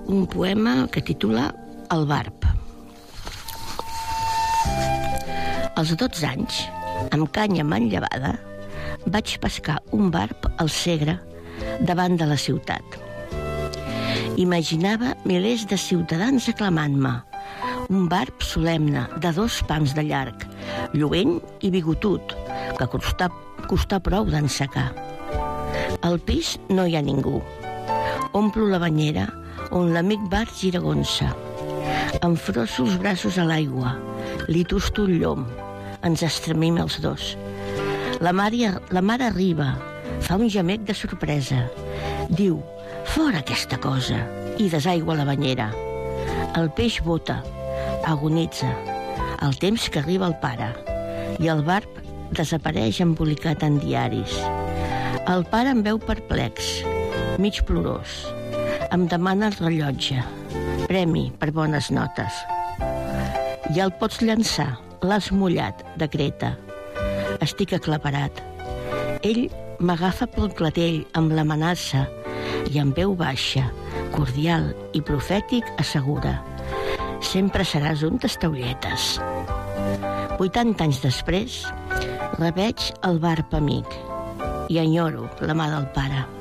un poema que titula El barb. Als 12 anys, amb canya manllevada, vaig pescar un barb al Segre davant de la ciutat. Imaginava milers de ciutadans aclamant-me. Un barb solemne de 2 pams de llarg, lluent i bigotut, que costà prou d'ensecar. Al pis no hi ha ningú. Omplo la banyera on l'amic Bart giragonsa. Enfrosso els braços a l'aigua, li tusto el llom. Ens estremim els dos. La mare arriba, fa un gemec de sorpresa. Diu, fora aquesta cosa, i desaigua la banyera. El peix bota, agonitza, el temps que arriba el pare, i el barb desapareix embolicat en diaris. El pare em veu perplex, mig plorós. Em demana el rellotge, premi per bones notes. Ja el pots llançar, l'has mullat, decreta. Estic aclaparat. Ell m'agafa pel clatell amb l'amenaça i amb veu baixa, cordial i profètic assegura: sempre seràs un tastaulletes. 80 anys després, reveig el barb amic i enyoro la mà del pare.